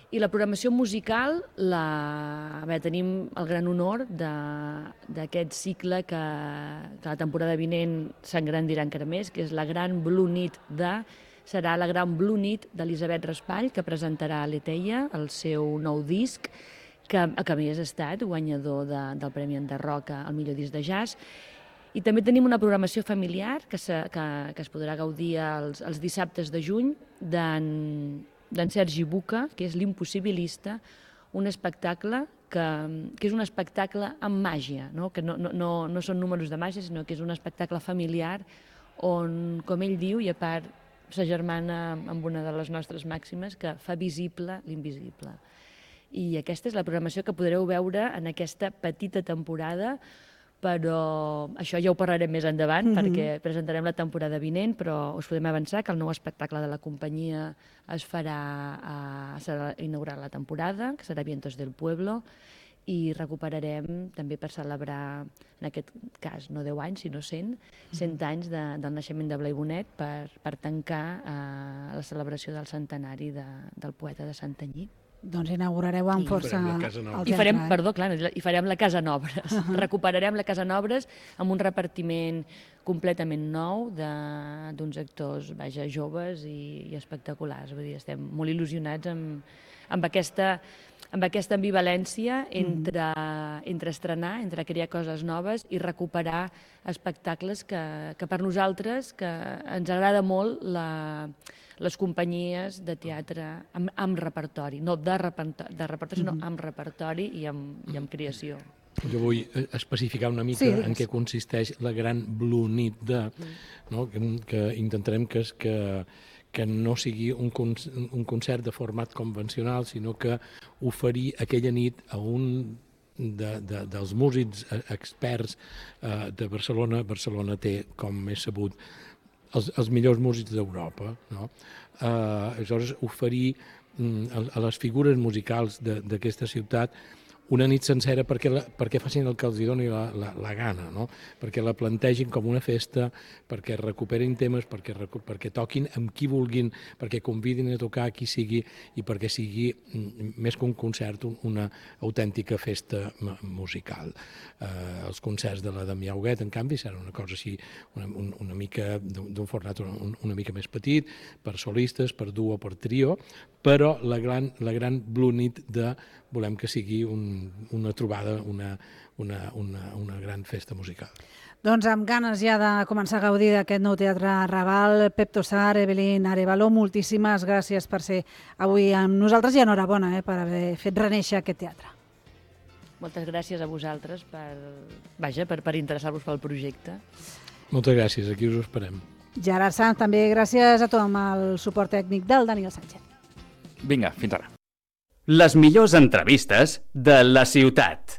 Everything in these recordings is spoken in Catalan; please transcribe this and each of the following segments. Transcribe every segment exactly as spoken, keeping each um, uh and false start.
I la programació musical, la... Bé, tenim el gran honor d'aquest cicle que, que la temporada vinent s'engrandirà encara més, que és la gran Blue Nit de... serà la gran Blue Nit d'Elisabet Raspall, que presentarà a l'Eteia, el seu nou disc, que, que a més ha estat guanyador de, del Premi Enderroca al millor disc de jazz. I també tenim una programació familiar que, se, que, que es podrà gaudir els, els dissabtes de juny d'en d'en Sergi Buca, que és l'Impossibilista, un espectacle que, que és un espectacle amb màgia, no? Que no, no, no, no són números de màgia, sinó que és un espectacle familiar on, com ell diu, i a part s'agermana amb una de les nostres màximes, que fa visible l'invisible. I aquesta és la programació que podreu veure en aquesta petita temporada, però això ja ho parlarem més endavant, mm-hmm. perquè presentarem la temporada vinent, però us podem avançar que el nou espectacle de la companyia es farà, a, serà inaugurar la temporada, que serà Vientos del Pueblo, i recuperarem també per celebrar, en aquest cas, no deu anys, sinó cent, cent anys de, del naixement de Blai Bonet per, per tancar eh, la celebració del centenari de, del poeta de Santanyí. Doncs inaugurareu amb força el teatre. I farem, perdó, clar, i farem la Casa Nobres. Uh-huh. Recuperarem la Casa Nobres amb un repartiment completament nou d'uns actors, vaja, joves i, i espectaculars. Vull dir, estem molt il·lusionats amb, amb, aquesta, amb aquesta ambivalència entre, uh-huh. entre estrenar, entre crear coses noves i recuperar espectacles que, que per nosaltres, que ens agrada molt la... les companyies de teatre amb, amb repertori, no de, repertori, de repertori, sinó amb repertori i amb, i amb creació. Jo vull especificar una mica sí, en què consisteix la gran Blue Nit de, no? que, que intentarem que, que, que no sigui un, un concert de format convencional, sinó que oferir aquella nit a un de, de, dels músics experts eh, de Barcelona. Barcelona té, com és sabut, Els, els millors músics d'Europa, no? Eh, aleshores, oferir mm, a les figures musicals d'aquesta ciutat una nit sencera perquè, la, perquè facin el que els doni la, la, la gana, no? Perquè la plantegin com una festa, perquè recuperin temes, perquè, perquè toquin amb qui vulguin, perquè convidin a tocar qui sigui i perquè sigui, més que un concert, una autèntica festa musical. Eh, els concerts de la Damià Huguet, en canvi, seran una cosa així, una, una mica d'un format una, una mica més petit, per solistes, per duo, per trio, però la gran, la gran Blue Nit de volem que sigui un, una trobada, una, una, una, una gran festa musical. Doncs amb ganes ja de començar a gaudir d'aquest nou teatre Raval, Pep Tossar, Evelyn Arévalo, moltíssimes gràcies per ser avui amb nosaltres i enhorabona eh, per haver fet renéixer aquest teatre. Moltes gràcies a vosaltres per, vaja, per, per interessar-vos pel projecte. Moltes gràcies, aquí us ho esperem. Gerard Sanz, també gràcies a tu amb el suport tècnic del Daniel Sánchez. Vinga, fins ara. Les millors entrevistes de la ciutat.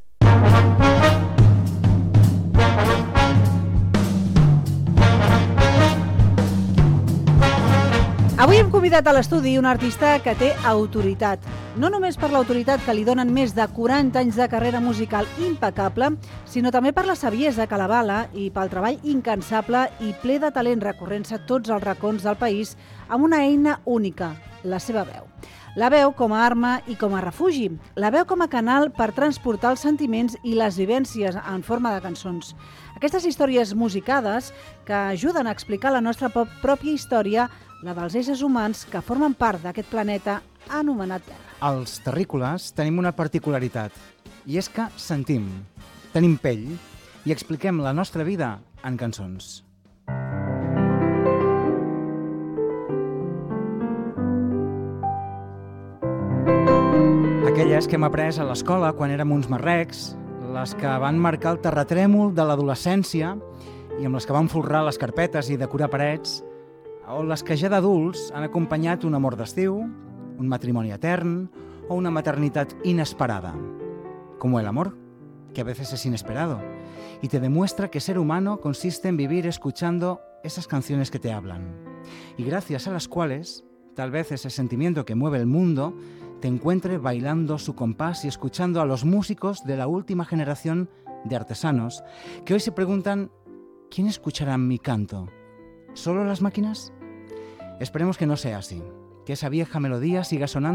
Avui hem convidat a l'estudi un artista que té autoritat. No només per l'autoritat que li donen més de quaranta anys de carrera musical impecable, sinó també per la saviesa que l'avala i pel treball incansable i ple de talent recorrent-se tots els racons del país amb una eina única, la seva veu. La veu com a arma i com a refugi. La veu com a canal per transportar els sentiments i les vivències en forma de cançons. Aquestes històries musicades que ajuden a explicar la nostra pròpia història, la dels éssers humans que formen part d'aquest planeta anomenat Terra. Els terrícoles tenim una particularitat, i és que sentim, tenim pell i expliquem la nostra vida en cançons. Aquelles que hem après a l'escola quan érem uns marrecs, les que van marcar el terratrèmol de l'adolescència i amb les que van folrar les carpetes i decorar parets, o les que ja d'adults han acompanyat un amor d'estiu, un matrimoni etern o una maternitat inesperada. Como el amor, que a veces es inesperado, y te demuestra que ser humano consiste en vivir escuchando esas canciones que te hablan, y gracias a las cuales, tal vez ese sentimiento que mueve el mundo te encuentre bailando su compás y escuchando a los músicos de la última generación de artesanos que hoy se preguntan ¿quién escuchará mi canto? ¿Solo las máquinas? Esperemos que no sea así, que esa vieja melodía siga sonando